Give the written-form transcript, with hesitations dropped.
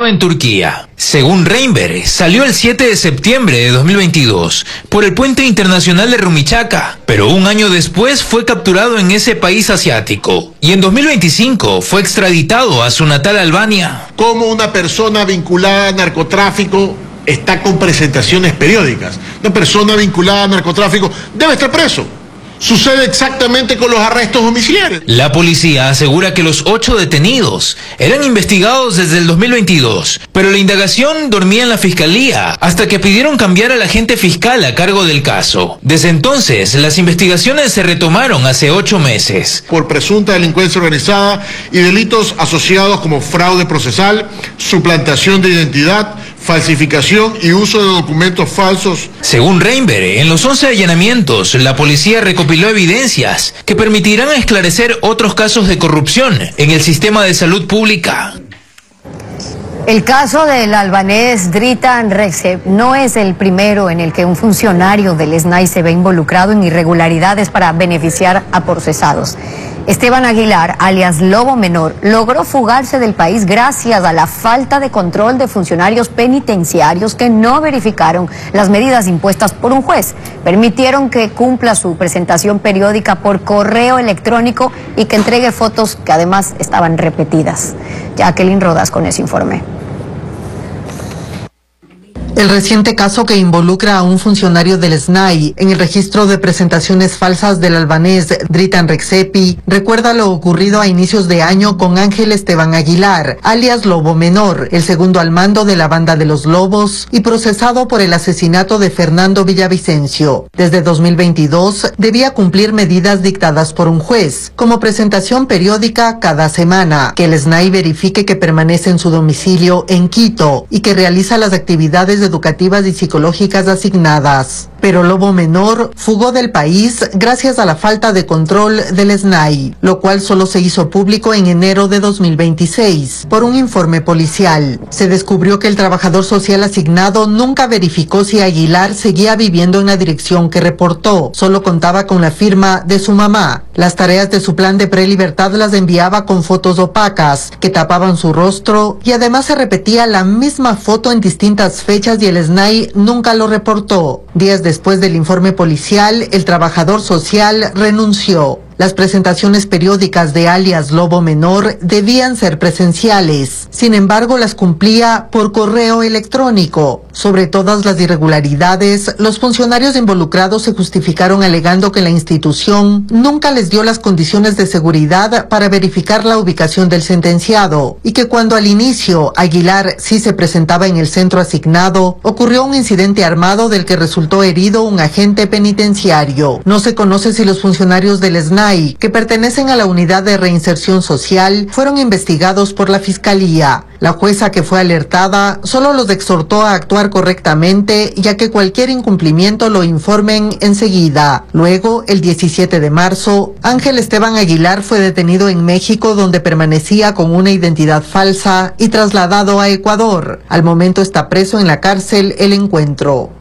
en Turquía. Según Reinberg, salió el 7 de septiembre de 2022 por el puente internacional de Rumichaca, pero un año después fue capturado en ese país asiático y en 2025 fue extraditado a su natal Albania. Como una persona vinculada a narcotráfico está con presentaciones periódicas. Una persona vinculada a narcotráfico debe estar preso. Sucede exactamente con los arrestos domiciliarios. La policía asegura que los 8 detenidos eran investigados desde el 2022, pero la indagación dormía en la fiscalía hasta que pidieron cambiar al agente fiscal a cargo del caso. Desde entonces, las investigaciones se retomaron hace 8 meses. Por presunta delincuencia organizada y delitos asociados como fraude procesal, suplantación de identidad, falsificación y uso de documentos falsos. Según Reinberg, en los 11 allanamientos, la policía recopiló evidencias que permitirán esclarecer otros casos de corrupción en el sistema de salud pública. El caso del albanés Dritan Recep no es el primero en el que un funcionario del SNAI se ve involucrado en irregularidades para beneficiar a procesados. Esteban Aguilar, alias Lobo Menor, logró fugarse del país gracias a la falta de control de funcionarios penitenciarios que no verificaron las medidas impuestas por un juez. Permitieron que cumpla su presentación periódica por correo electrónico y que entregue fotos que además estaban repetidas. Jacqueline Rodas con ese informe. El reciente caso que involucra a un funcionario del SNAI en el registro de presentaciones falsas del albanés Dritan Recepi recuerda lo ocurrido a inicios de año con Ángel Esteban Aguilar, alias Lobo Menor, el segundo al mando de la banda de los Lobos y procesado por el asesinato de Fernando Villavicencio. Desde 2022 debía cumplir medidas dictadas por un juez, como presentación periódica cada semana, que el SNAI verifique que permanece en su domicilio en Quito y que realiza las actividades educativas y psicológicas asignadas. Pero Lobo Menor fugó del país gracias a la falta de control del SNAI, lo cual solo se hizo público en enero de 2026. Por un informe policial, se descubrió que el trabajador social asignado nunca verificó si Aguilar seguía viviendo en la dirección que reportó. Solo contaba con la firma de su mamá. Las tareas de su plan de prelibertad las enviaba con fotos opacas que tapaban su rostro y además se repetía la misma foto en distintas fechas y el SNAI nunca lo reportó. Días después del informe policial, el trabajador social renunció. Las presentaciones periódicas de alias Lobo Menor debían ser presenciales. Sin embargo, las cumplía por correo electrónico. Sobre todas las irregularidades, los funcionarios involucrados se justificaron alegando que la institución nunca les dio las condiciones de seguridad para verificar la ubicación del sentenciado y que cuando al inicio Aguilar sí se presentaba en el centro asignado, ocurrió un incidente armado del que resultó herido un agente penitenciario. No se conoce si los funcionarios del SNAI que pertenecen a la Unidad de Reinserción Social fueron investigados por la Fiscalía. La jueza que fue alertada solo los exhortó a actuar correctamente y a que cualquier incumplimiento lo informen enseguida. Luego, el 17 de marzo, Ángel Esteban Aguilar fue detenido en México, donde permanecía con una identidad falsa y trasladado a Ecuador. Al momento está preso en la cárcel El Encuentro.